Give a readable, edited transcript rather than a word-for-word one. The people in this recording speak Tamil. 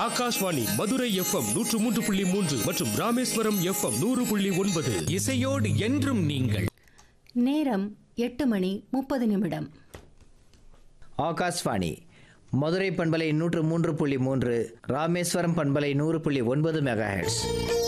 ஆகாஷ்வாணி மதுரை FM 103.3 மற்றும் ராமேஸ்வரம் FM 100.9. இசையோடு என்றும் நீங்கள். நேரம் 8:30. ஆகாஷ்வாணி மதுரை பண்பலை 103.3, ராமேஸ்வரம் பண்பலை 100.9 மெகாஹெர்ட்ஸ்.